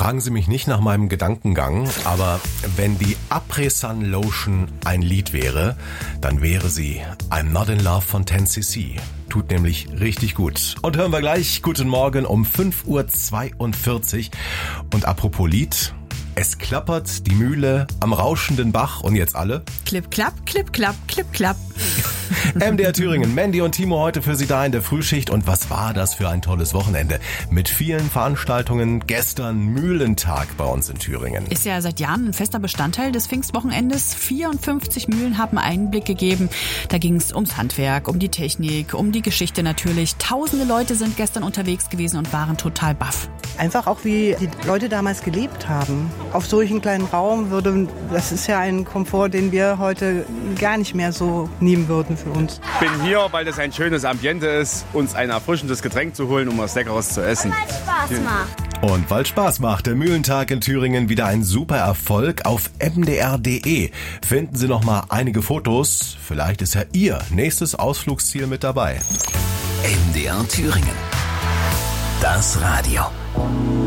Fragen Sie mich nicht nach meinem Gedankengang, aber wenn die Après-Sun Lotion ein Lied wäre, dann wäre sie I'm Not in Love von 10cc. Tut nämlich richtig gut. Und hören wir gleich Guten Morgen um 5:42 Uhr. Und apropos Lied, es klappert die Mühle am rauschenden Bach und jetzt alle? Klipp, klapp, klipp, klapp, klipp, klapp. MDR Thüringen, Mandy und Timo heute für Sie da in der Frühschicht. Und was war das für ein tolles Wochenende mit vielen Veranstaltungen. Gestern Mühlentag bei uns in Thüringen. Ist ja seit Jahren ein fester Bestandteil des Pfingstwochenendes. 54 Mühlen haben Einblick gegeben. Da ging es ums Handwerk, um die Technik, um die Geschichte natürlich. Tausende Leute sind gestern unterwegs gewesen und waren total baff. Einfach auch, wie die Leute damals gelebt haben. Auf solchen kleinen Raum das ist ja ein Komfort, den wir heute gar nicht mehr so nehmen würden für uns. Ich bin hier, weil das ein schönes Ambiente ist, uns ein erfrischendes Getränk zu holen, um was Leckeres zu essen. Weil es Spaß macht. Und weil Spaß macht, der Mühlentag in Thüringen wieder ein super Erfolg. Auf mdr.de finden Sie noch mal einige Fotos. Vielleicht ist ja Ihr nächstes Ausflugsziel mit dabei. MDR Thüringen. Das Radio.